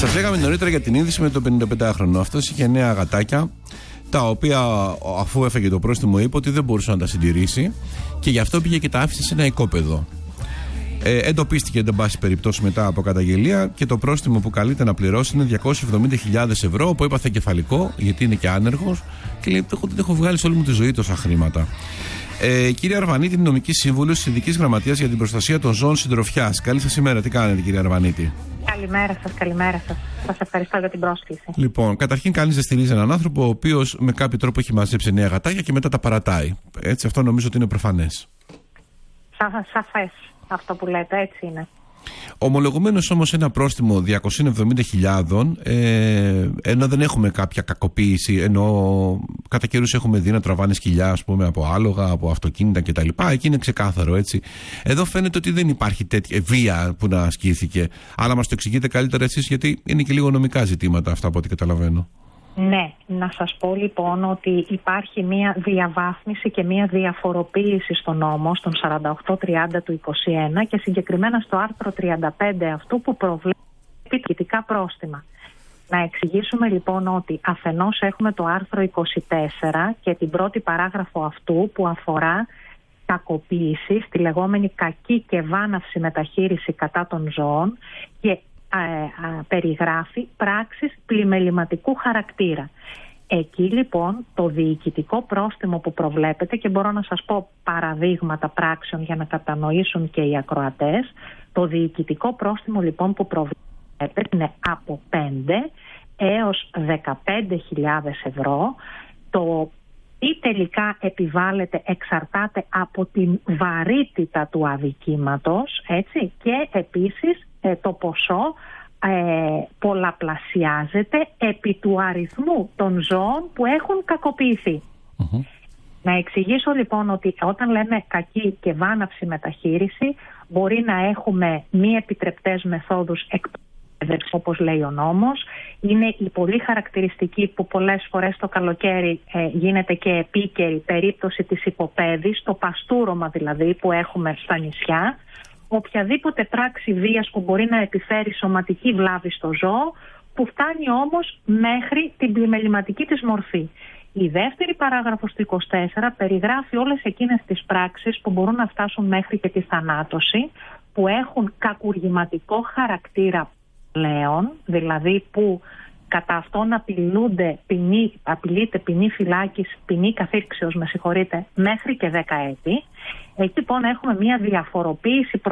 Σας λέγαμε νωρίτερα για την είδηση με το 55χρονο. Αυτός είχε 9 αγατάκια, τα οποία αφού έφεγε το πρόστιμο είπε ότι δεν μπορούσε να τα συντηρήσει και γι' αυτό πήγε και τα άφησε σε ένα οικόπεδο. Εντοπίστηκε εν πάση περιπτώσει μετά από καταγγελία και το πρόστιμο που καλείται να πληρώσει είναι 270.000 ευρώ, που έπαθε κεφαλικό γιατί είναι και άνεργος και λέει: δεν έχω βγάλει σε όλη μου τη ζωή τόσα χρήματα. Κύριε Αρβανίτη, είναι νομική σύμβουλος της Ειδικής Γραμματείας για την Προστασία των Ζώων Συντροφιάς. Καλή σας ημέρα, τι κάνετε, κύριε Αρβανίτη? Καλημέρα σας, καλημέρα σας. Σας ευχαριστώ για την πρόσκληση. Λοιπόν, καταρχήν κανείς δεν στηρίζει έναν άνθρωπο ο οποίος με κάποιο τρόπο έχει μαζέψει 9 γατάκια και μετά τα παρατάει. Έτσι, αυτό νομίζω ότι είναι προφανές. Σαφές αυτό που λέτε, έτσι είναι. Ομολογουμένως όμως ένα πρόστιμο 270.000, ενώ δεν έχουμε κάποια κακοποίηση, ενώ κατά καιρούς έχουμε δει να τραβάνε σκυλιά, ας πούμε, από άλογα, από αυτοκίνητα κτλ. Εκεί είναι ξεκάθαρο, έτσι. Εδώ φαίνεται ότι δεν υπάρχει τέτοια βία που να ασκήθηκε. Αλλά μας το εξηγείτε καλύτερα εσείς, γιατί είναι και λίγο νομικά ζητήματα αυτά από ό,τι καταλαβαίνω. Ναι, να σας πω λοιπόν ότι υπάρχει μια διαβάθμιση και μια διαφοροποίηση στο νόμο, στον 4830 του 21 και συγκεκριμένα στο άρθρο 35 αυτού που προβλέπει διοικητικά πρόστιμα. Να εξηγήσουμε λοιπόν ότι αφενός έχουμε το άρθρο 24 και την πρώτη παράγραφο αυτού που αφορά κακοποίηση, στη λεγόμενη κακή και βάναυση μεταχείριση κατά των ζώων και περιγράφει πράξεις πλημεληματικού χαρακτήρα. Εκεί λοιπόν το διοικητικό πρόστιμο που προβλέπεται, και μπορώ να σας πω παραδείγματα πράξεων για να κατανοήσουν και οι ακροατές, το διοικητικό πρόστιμο λοιπόν που προβλέπεται είναι από 5 έως 15.000 ευρώ. Το ή τελικά επιβάλλεται εξαρτάται από την βαρύτητα του αδικήματος, έτσι, και επίσης το ποσό πολλαπλασιάζεται επί του αριθμού των ζώων που έχουν κακοποιηθεί. Να εξηγήσω λοιπόν ότι όταν λέμε κακή και βάναυση μεταχείριση μπορεί να έχουμε μη επιτρεπτές μεθόδους εκπαίδευσης, όπως λέει ο νόμος. Είναι η πολύ χαρακτηριστική που πολλές φορές το καλοκαίρι γίνεται και επίκαιρη περίπτωση της υποπαίδης, το παστούρωμα δηλαδή που έχουμε στα νησιά. Οποιαδήποτε πράξη βίας που μπορεί να επιφέρει σωματική βλάβη στο ζώο, που φτάνει όμως μέχρι την πλημεληματική της μορφή. Η δεύτερη παράγραφος του 24 περιγράφει όλες εκείνες τις πράξεις που μπορούν να φτάσουν μέχρι και τη θανάτωση, που έχουν κακουργηματικό χαρακτήρα πλέον, δηλαδή που κατά αυτόν απειλείται ποινή φυλάκης, ποινή καθήρξεως, μέχρι και 10 έτη. Εκεί λοιπόν έχουμε μια διαφοροποίηση